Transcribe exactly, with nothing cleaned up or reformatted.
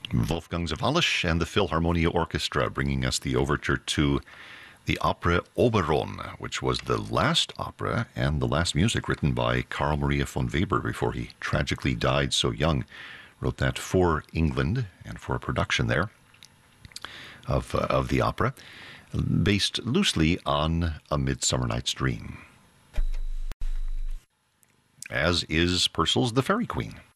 Wolfgang Sawallisch and the Philharmonia Orchestra bringing us the overture to the opera Oberon, which was the last opera and the last music written by Carl Maria von Weber before he tragically died so young. Wrote that for England and for a production there of, uh, of the opera, based loosely on A Midsummer Night's Dream, as is Purcell's The Fairy Queen.